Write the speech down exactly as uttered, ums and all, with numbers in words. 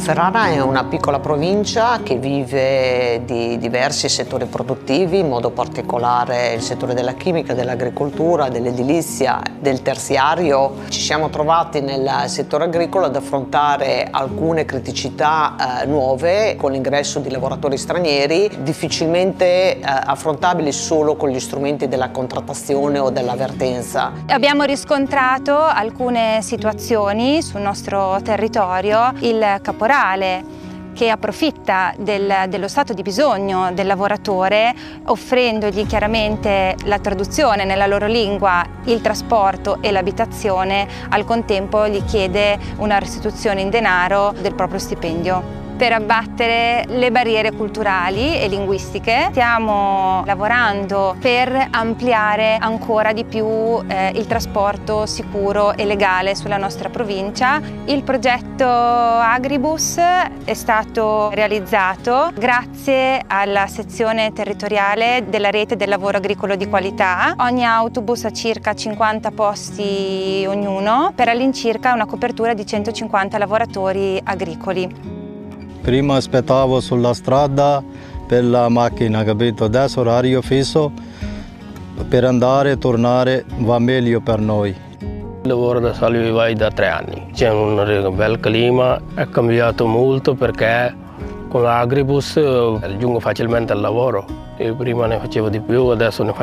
Ferrara è una piccola provincia che vive di diversi settori produttivi, in modo particolare il settore della chimica, dell'agricoltura, dell'edilizia, del terziario. Ci siamo trovati nel settore agricolo ad affrontare alcune criticità eh, nuove con l'ingresso di lavoratori stranieri, difficilmente eh, affrontabili solo con gli strumenti della contrattazione o dell'avvertenza. Abbiamo riscontrato alcune situazioni sul nostro territorio. Il caporale che approfitta del, dello stato di bisogno del lavoratore, offrendogli chiaramente la traduzione nella loro lingua, il trasporto e l'abitazione, al contempo gli chiede una restituzione in denaro del proprio stipendio. Per abbattere le barriere culturali e linguistiche stiamo lavorando per ampliare ancora di più eh, il trasporto sicuro e legale sulla nostra provincia. Il progetto Agribus è stato realizzato grazie alla sezione territoriale della rete del lavoro agricolo di qualità. Ogni autobus ha circa cinquanta posti ognuno, per all'incirca una copertura di centocinquanta lavoratori agricoli. Prima aspettavo sulla strada per la macchina, capito? Adesso orario fisso, per andare e tornare va meglio per noi. Lavoro da salvivai da tre anni, c'è un bel clima, è cambiato molto perché con l'Agribus raggiungo facilmente il lavoro. Io prima ne facevo di più, adesso ne faccio